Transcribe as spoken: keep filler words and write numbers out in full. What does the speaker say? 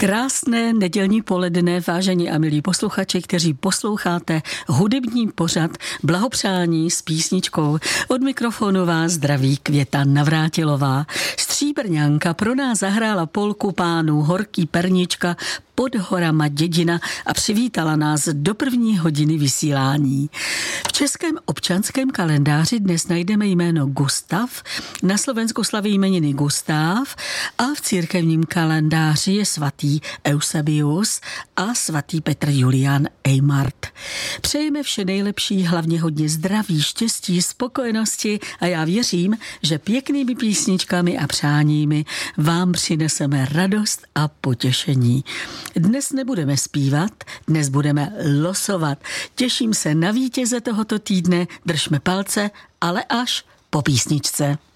Krásné nedělní poledne, vážení a milí posluchači, kteří posloucháte hudební pořad Blahopřání s písničkou. Od mikrofonu vás zdraví Květa Navrátilová. Stříbrňanka pro nás zahrála polku pánů Horký pernička Pod horama dědina a přivítala nás do první hodiny vysílání. V českém občanském kalendáři dnes najdeme jméno Gustav, na Slovensku slaví jmeniny Gustav a v církevním kalendáři je svatý Eusebius a svatý Petr Julián Eymart. Přejeme vše nejlepší, hlavně hodně zdraví, štěstí, spokojenosti a já věřím, že pěknými písničkami a přáními vám přineseme radost a potěšení. Dnes nebudeme zpívat, dnes budeme losovat. Těším se na vítěze tohoto týdne, držme palce, ale až po písničce.